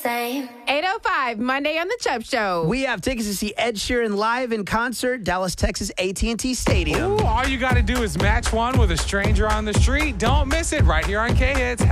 same. 8:05, Monday on the Chubb Show. We have tickets to see Ed Sheeran live in concert, Dallas, Texas, AT&T Stadium. Ooh, all you got to do is match one with a stranger on the street. Don't miss it right here on K-Hits.